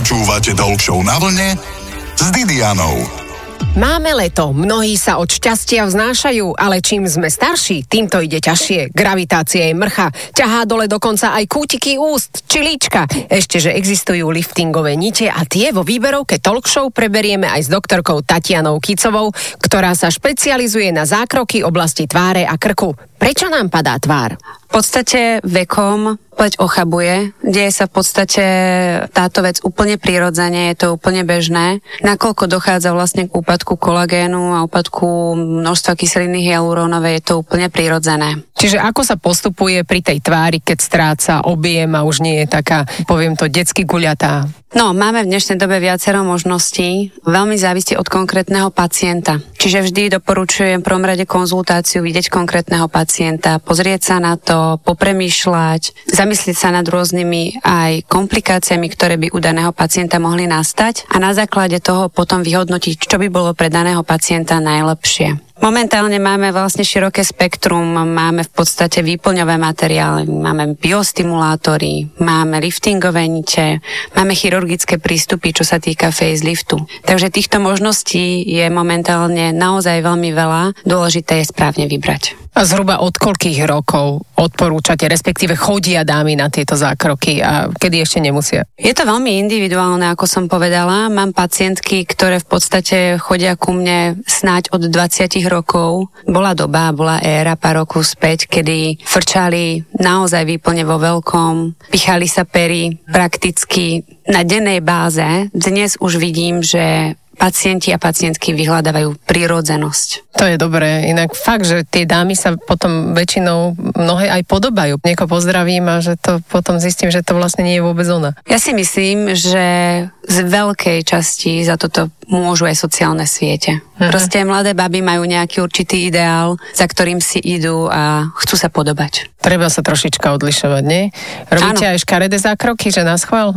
Počúvate Talk Show na vlne s Didianou. Máme leto, mnohí sa od šťastia vznášajú, ale čím sme starší, tým to ide ťažšie. Gravitácia je mrcha, ťahá dole dokonca aj kútiky úst, či líčka. Ešte, že existujú liftingové nite a tie vo výberovke Talk Show preberieme aj s doktorkou Tatianou Kicovou, ktorá sa špecializuje na zákroky oblasti tváre a krku. Prečo nám padá tvár? V podstate vekom pleť ochabuje. Deje sa v podstate táto vec úplne prirodzene, je to úplne bežné. Nakoľko dochádza vlastne k úpadku kolagénu a úpadku množstva kyseliny hyalurónovej, je to úplne prirodzené. Čiže ako sa postupuje pri tej tvári, keď stráca objem a už nie je taká, poviem to, detsky guľatá? No, máme v dnešnej dobe viacero možností. Veľmi závisí od konkrétneho pacienta. Čiže vždy doporučujem v prvom rade konzultáciu, vidieť konkrétneho pacienta, pozrieť sa na to, popremýšľať, zamyslieť sa nad rôznymi aj komplikáciami, ktoré by u daného pacienta mohli nastať a na základe toho potom vyhodnotiť, čo by bolo pre daného pacienta najlepšie. Momentálne máme vlastne široké spektrum, máme v podstate výplňové materiály, máme biostimulátory, máme liftingové nite, máme chirurgické prístupy, čo sa týka faceliftu. Takže týchto možností je momentálne naozaj veľmi veľa, dôležité je správne vybrať. A zhruba od koľkých rokov odporúčate, respektíve chodia dámy na tieto zákroky a kedy ešte nemusia? Je to veľmi individuálne, ako som povedala. Mám pacientky, ktoré v podstate chodia ku mne snáď od 20 rokov. Bola doba, bola éra pár rokov späť, kedy frčali naozaj výplne vo veľkom, pichali sa pery prakticky na dennej báze. Dnes už vidím, že pacienti a pacientky vyhľadávajú prirodzenosť. To je dobré, inak fakt, že tie dámy sa potom väčšinou mnohé aj podobajú. Niekoho pozdravím a že to potom zistím, že to vlastne nie je vôbec ona. Ja si myslím, že z veľkej časti za toto môžu aj sociálne siete. Proste mladé baby majú nejaký určitý ideál, za ktorým si idú a chcú sa podobať. Treba sa trošička odlišovať, nie? Robíte aj škaredé zákroky, že nás chvál?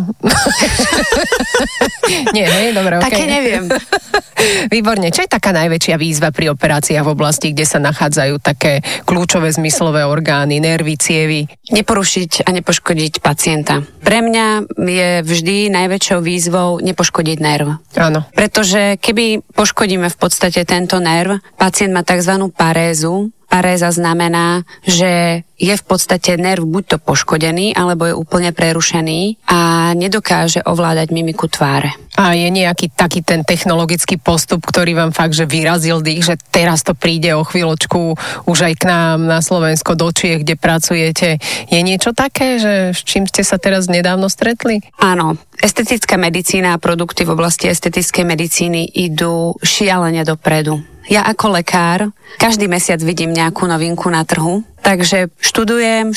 Nie, hej, dobre, okej. Také neviem. Výborne. Čo je taká najväčšia výzva pri operáciách v oblasti, kde sa nachádzajú také kľúčové zmyslové orgány, nervy, cievy? Neporušiť a nepoškodiť pacienta. Pre mňa je vždy najväčšou výzvou nepoškodiť nerv. Áno. Pretože keby poškodíme v podstate tento nerv, pacient má tzv. Parézu. Paréza znamená, že je v podstate nerv buď to poškodený, alebo je úplne prerušený a nedokáže ovládať mimiku tváre. A je nejaký taký ten technologický postup, ktorý vám fakt, že vyrazil dých, že teraz to príde o chvíľočku už aj k nám na Slovensko do Čiech, kde pracujete. Je niečo také, že s čím ste sa teraz nedávno stretli? Áno. Estetická medicína a produkty v oblasti estetickej medicíny idú šialene dopredu. Ja ako lekár každý mesiac vidím nejakú novinku na trhu, takže študujem,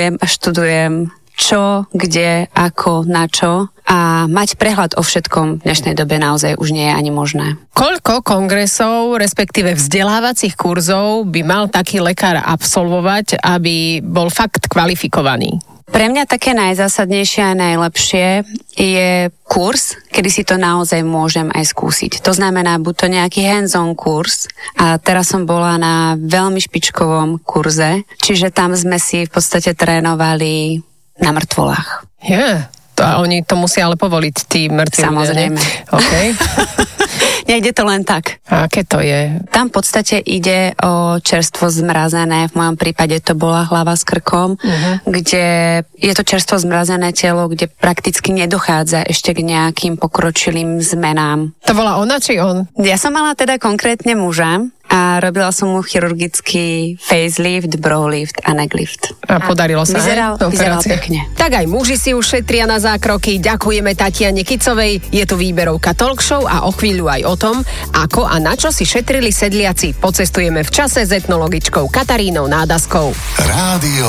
čo, kde, ako, na čo a mať prehľad o všetkom v dnešnej dobe naozaj už nie je ani možné. Koľko kongresov, respektíve vzdelávacích kurzov by mal taký lekár absolvovať, aby bol fakt kvalifikovaný? Pre mňa také najzásadnejšie a najlepšie je kurz, kedy si to naozaj môžem aj skúsiť. To znamená, buď to nejaký hands-on kurz a teraz som bola na veľmi špičkovom kurze, čiže tam sme si v podstate trénovali na mŕtvolách. A oni to musia ale povoliť, tí mŕtvi. Samozrejme. Okay. Nejde to len tak. A aké to je? Tam v podstate ide o čerstvo zmrazené, v mojom prípade to bola hlava s krkom, kde je to čerstvo zmrazené telo, kde prakticky nedochádza ešte k nejakým pokročilým zmenám. To bola ona či on? Ja som mala teda konkrétne muža a robila som mu chirurgický facelift, browlift a necklift. A podarilo sa? Vyzeral pekne. Tak aj muži si už šetria na zákroky. Ďakujeme Tatiane Kicovej. Je tu výberovka Talk Show a o chvíľu aj o tom, ako a na čo si šetrili sedliaci. Pocestujeme v čase s etnologičkou Katarínou Nádaskou. Rádio